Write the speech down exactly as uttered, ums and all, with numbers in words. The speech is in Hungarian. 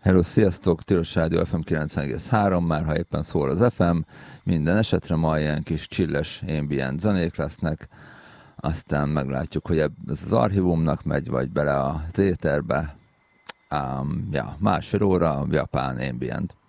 Hello, sziasztok! Tilos Rádió ef em kilencven egész három, már ha éppen szól az ef em. Minden esetre ma ilyen kis chilles ambient zenék lesznek. Aztán meglátjuk, hogy ez az archívumnak megy, vagy bele az éterbe. Um, ja, másfél óra japán ambient.